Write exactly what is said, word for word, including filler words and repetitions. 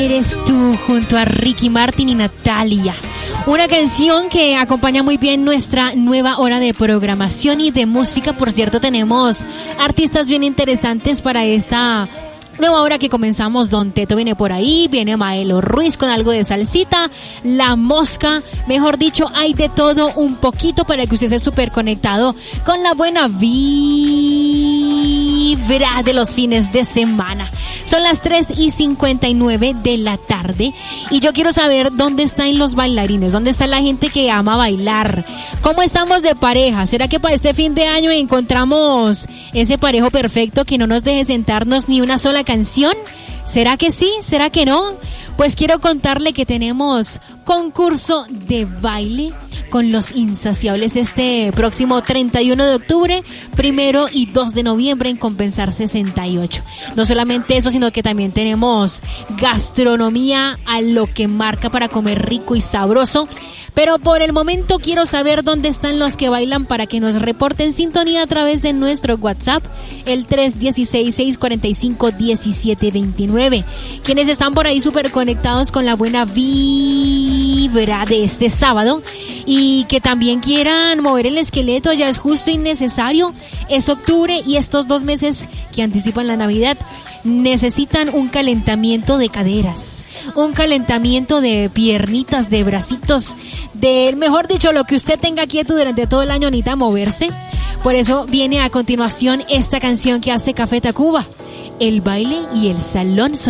Eres tú junto a Ricky Martin y Natalia. Una canción que acompaña muy bien nuestra nueva hora de programación y de música. Por cierto, tenemos artistas bien interesantes para esta nueva hora que comenzamos. Don Teto viene por ahí, viene Maelo Ruiz con algo de salsita, La Mosca, mejor dicho, hay de todo un poquito para que usted esté súper conectado con la buena vibra de los fines de semana. Son las tres y cincuenta y nueve de la tarde y yo quiero saber dónde están los bailarines, dónde está la gente que ama bailar, cómo estamos de pareja. ¿Será que para este fin de año encontramos ese parejo perfecto que no nos deje sentarnos ni una sola canción? ¿Será que sí? ¿Será que no? Pues quiero contarle que tenemos concurso de baile con los insaciables este próximo treinta y uno de octubre, primero y dos de noviembre en Compensar sesenta y ocho. No solamente eso, sino que también tenemos gastronomía a lo que marca para comer rico y sabroso. Pero por el momento quiero saber dónde están los que bailan para que nos reporten sintonía a través de nuestro WhatsApp, el tres uno seis, seis cuatro cinco, uno siete dos nueve. Quienes están por ahí súper conectados con la buena vibra de este sábado y que también quieran mover el esqueleto, ya es justo y necesario. Es octubre y estos dos meses que anticipan la Navidad necesitan un calentamiento de caderas, un calentamiento de piernitas, de bracitos, de, mejor dicho, lo que usted tenga quieto durante todo el año necesita moverse. Por eso viene a continuación esta canción que hace Café Tacuba, el baile y el salón.